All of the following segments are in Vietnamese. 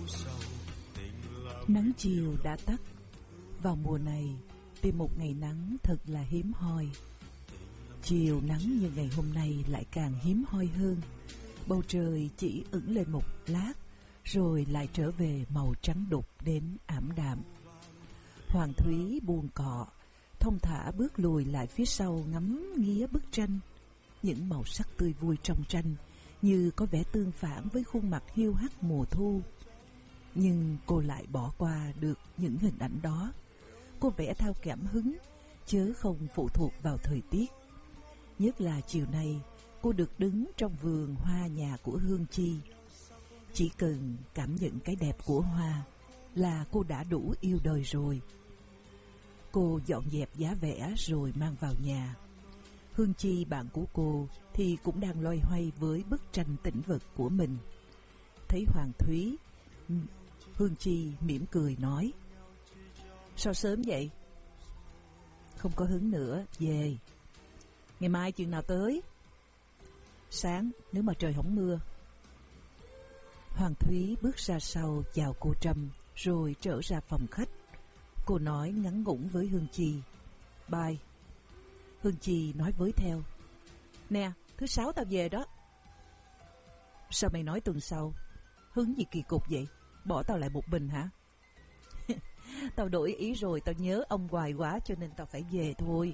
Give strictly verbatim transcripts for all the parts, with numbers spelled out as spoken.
Nắng chiều đã tắt. Vào mùa này, tìm một ngày nắng thật là hiếm hoi. Chiều nắng như ngày hôm nay lại càng hiếm hoi hơn. Bầu trời chỉ ửng lên một lát, rồi lại trở về màu trắng đục đến ảm đạm. Hoàng Thúy buông cọ, thong thả bước lùi lại phía sau ngắm nghía bức tranh. Những màu sắc tươi vui trong tranh như có vẻ tương phản với khuôn mặt hiu hắt mùa thu. Nhưng cô lại bỏ qua được những hình ảnh đó. Cô vẽ theo cảm hứng, chứ không phụ thuộc vào thời tiết. Nhất là chiều nay, cô được đứng trong vườn hoa nhà của Hương Chi. Chỉ cần cảm nhận cái đẹp của hoa là cô đã đủ yêu đời rồi. Cô dọn dẹp giá vẽ rồi mang vào nhà. Hương Chi, bạn của cô, thì cũng đang loay hoay với bức tranh tĩnh vật của mình. Thấy Hoàng Thúy, Hương Chi mỉm cười nói: "Sao sớm vậy?" "Không có hứng nữa, về." "Ngày mai chừng nào tới?" "Sáng, nếu mà trời không mưa." Hoàng Thúy bước ra sau chào cô Trâm, rồi trở ra phòng khách. Cô nói ngắn ngủn với Hương Chi: "Bye." Hương Chi nói với theo: "Nè, thứ sáu tao về đó." "Sao mày nói tuần sau? Hứng gì kỳ cục vậy? Bỏ tao lại một mình hả?" "Tao đổi ý rồi, tao nhớ ông hoài quá cho nên tao phải về thôi."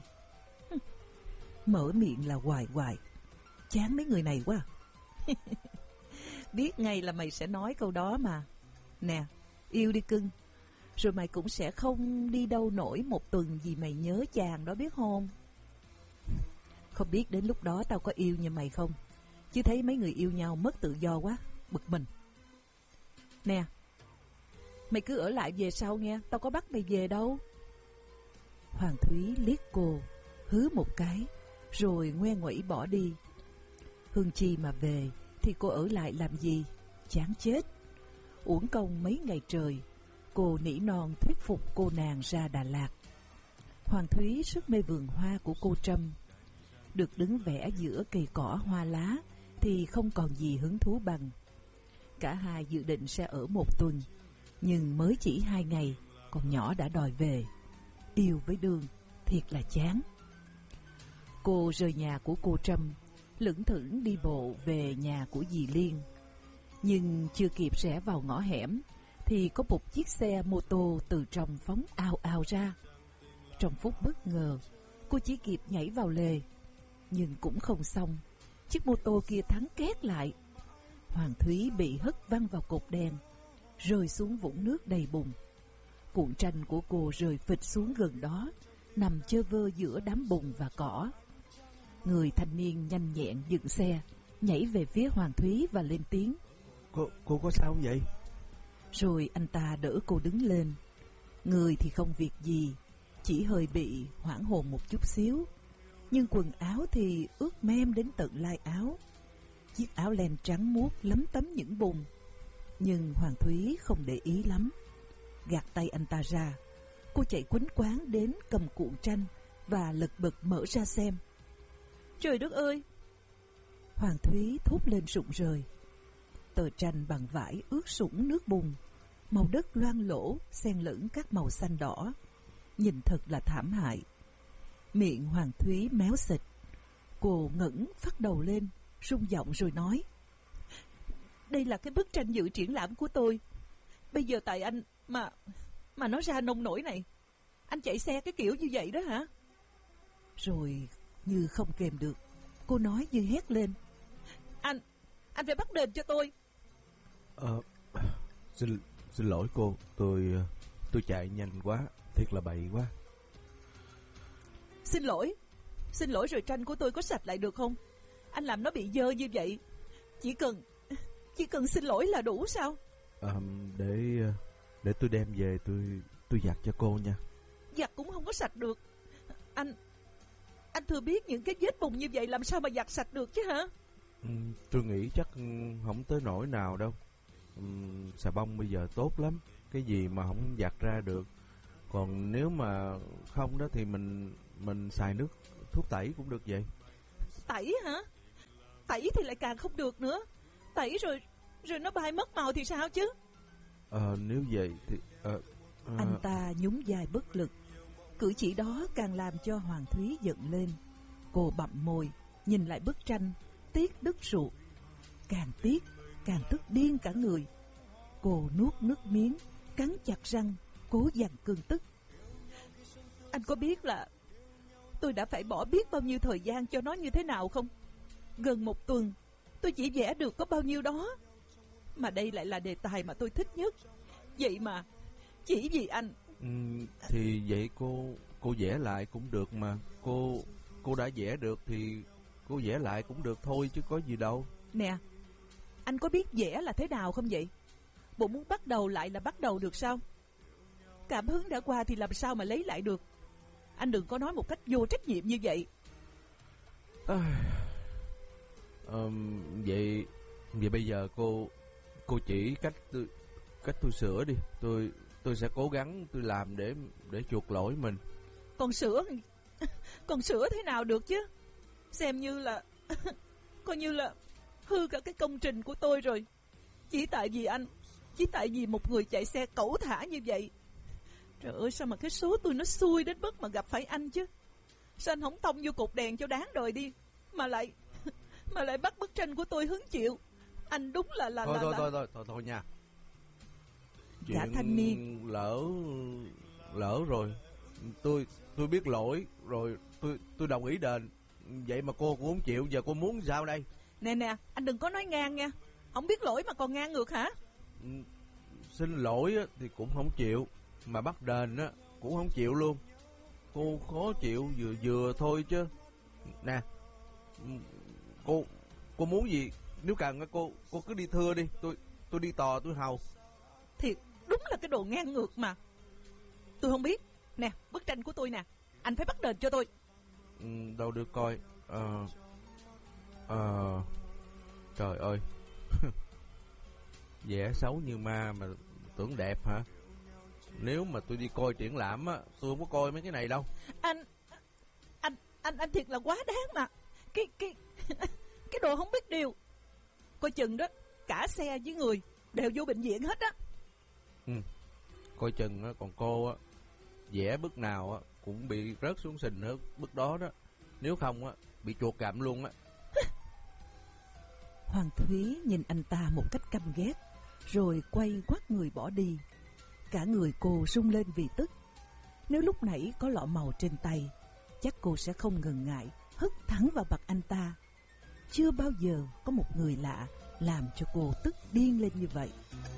Mở miệng là hoài hoài, chán mấy người này quá. Biết ngay là mày sẽ nói câu đó mà. Nè, yêu đi cưng, rồi mày cũng sẽ không đi đâu nổi một tuần vì mày nhớ chàng đó, biết không? Không biết đến lúc đó tao có yêu như mày không, chứ thấy mấy người yêu nhau mất tự do quá, bực mình. Nè, mày cứ ở lại về sau nghe, tao có bắt mày về đâu. Hoàng Thúy liếc cô, hứ một cái, rồi ngoe nguẩy bỏ đi. Hương Chi mà về thì cô ở lại làm gì? Chán chết. Uổng công mấy ngày trời, cô nỉ non thuyết phục cô nàng ra Đà Lạt. Hoàng Thúy rất mê vườn hoa của cô Trâm. Được đứng vẽ giữa cây cỏ hoa lá thì không còn gì hứng thú bằng. Cả hai dự định sẽ ở một tuần, nhưng mới chỉ hai ngày, con nhỏ đã đòi về. Yêu với Đường, thiệt là chán. Cô rời nhà của cô Trâm, lững thững đi bộ về nhà của dì Liên. Nhưng chưa kịp rẽ vào ngõ hẻm thì có một chiếc xe mô tô từ trong phóng ào ào ra. Trong phút bất ngờ, cô chỉ kịp nhảy vào lề, nhưng cũng không xong, chiếc mô tô kia thắng két lại. Hoàng Thúy bị hất văng vào cột đèn, rơi xuống vũng nước đầy bùn. Cuộn tranh của cô rơi phịch xuống gần đó, nằm chơ vơ giữa đám bùn và cỏ. Người thanh niên nhanh nhẹn dừng xe, nhảy về phía Hoàng Thúy và lên tiếng: Cô, cô có sao vậy? Rồi anh ta đỡ cô đứng lên. Người thì không việc gì, chỉ hơi bị hoảng hồn một chút xíu, nhưng quần áo thì ướt mem đến tận lai áo. Chiếc áo len trắng muốt lấm tấm những bùn. Nhưng Hoàng Thúy không để ý lắm. Gạt tay anh ta ra, cô chạy quýnh quáng đến cầm cuộn tranh và lật bật mở ra xem. Trời đất ơi! Hoàng Thúy thốt lên rụng rời. Tờ tranh bằng vải ướt sũng nước bùn, màu đất loang lỗ xen lẫn các màu xanh đỏ, nhìn thật là thảm hại. Miệng Hoàng Thúy méo xịt. Cô ngẩng phát đầu lên, rung giọng rồi nói: Đây là cái bức tranh dự triển lãm của tôi. Bây giờ tại anh mà mà nó ra nông nổi này. Anh chạy xe cái kiểu như vậy đó hả? Rồi như không kềm được, cô nói như hét lên: Anh, anh phải bắt đền cho tôi. Ờ, xin, xin lỗi cô, tôi tôi chạy nhanh quá, thiệt là bậy quá. Xin lỗi, xin lỗi rồi tranh của tôi có sạch lại được không? Anh làm nó bị dơ như vậy, chỉ cần chỉ cần xin lỗi là đủ sao? À, để để tôi đem về tôi tôi giặt cho cô nha. Giặt cũng không có sạch được. Anh anh thừa biết những cái vết bùn như vậy làm sao mà giặt sạch được chứ hả? Ừ, tôi nghĩ chắc không tới nỗi nào đâu. Ừ, xà bông bây giờ tốt lắm, cái gì mà không giặt ra được. Còn nếu mà không đó thì mình mình xài nước thuốc tẩy cũng được vậy. Tẩy hả? Tẩy thì lại càng không được nữa. Tẩy rồi rồi nó bay mất màu thì sao chứ? Ờ, nếu vậy thì ờ, ờ, Anh ta nhún vai bất lực. Cử chỉ đó càng làm cho Hoàng Thúy giận lên. Cô bặm môi, nhìn lại bức tranh, tiếc đứt ruột. Càng tiếc, càng tức điên cả người. Cô nuốt nước miếng, cắn chặt răng, cố dằn cơn tức. Anh có biết là tôi đã phải bỏ biết bao nhiêu thời gian cho nó như thế nào không? Gần một tuần, tôi chỉ vẽ được có bao nhiêu đó. Mà đây lại là đề tài mà tôi thích nhất. Vậy mà, chỉ vì anh. ừ, thì vậy cô cô vẽ lại cũng được mà. Cô cô đã vẽ được thì cô vẽ lại cũng được thôi chứ có gì đâu. Nè, anh có biết vẽ là thế nào không vậy? Bộ muốn bắt đầu lại là bắt đầu được sao? Cảm hứng đã qua thì làm sao mà lấy lại được? Anh đừng có nói một cách vô trách nhiệm như vậy. À, um, vậy vậy bây giờ cô cô chỉ cách tôi cách tôi sửa đi. Tôi tôi sẽ cố gắng tôi làm để để chuộc lỗi mình. Còn sửa Còn sửa thế nào được chứ? Xem như là coi như là hư cả cái công trình của tôi rồi. Chỉ tại vì anh, chỉ tại vì một người chạy xe cẩu thả như vậy. Trời ơi, sao mà cái số tôi nó xui đến mức mà gặp phải anh chứ? Sao anh không tông vô cột đèn cho đáng đời đi, mà lại mà lại bắt bức tranh của tôi hứng chịu? Anh đúng là là thôi, là, thôi, là... thôi thôi thôi thôi nha. Gã Chuyện thanh niên lỡ lỡ rồi. Tôi tôi biết lỗi rồi, tôi tôi đồng ý đền. Vậy mà cô cũng không chịu, giờ cô muốn sao đây? Nè nè, anh đừng có nói ngang nha. Không biết lỗi mà còn ngang ngược hả? Ừ, xin lỗi á, thì cũng không chịu, mà bắt đền á cũng không chịu luôn. Cô khó chịu vừa vừa thôi chứ. Nè, cô cô muốn gì? Nếu cần á cô cô cứ đi thưa đi, tôi tôi đi tò tôi hầu. Thiệt, đúng là cái đồ ngang ngược mà. Tôi không biết. Nè, bức tranh của tôi nè, anh phải bắt đền cho tôi. Ừ, đâu được coi. Ờ Ờ Trời ơi. Vẽ xấu như ma mà tưởng đẹp hả? Nếu mà tôi đi coi triển lãm á, tôi không có coi mấy cái này đâu. Anh Anh Anh anh thiệt là quá đáng mà. Cái cái Cái đồ không biết điều. Coi chừng đó, cả xe với người đều vô bệnh viện hết á. Ừ, coi chừng á, còn cô á vẽ bức nào á cũng bị rớt xuống sình hết bức đó đó. Nếu không á bị chuột gặm luôn á. Hoàng Thúy nhìn anh ta một cách căm ghét, rồi quay quắt người bỏ đi. Cả người cô rung lên vì tức. Nếu lúc nãy có lọ màu trên tay, chắc cô sẽ không ngần ngại hất thẳng vào mặt anh ta. Chưa bao giờ có một người lạ làm cho cô tức điên lên như vậy.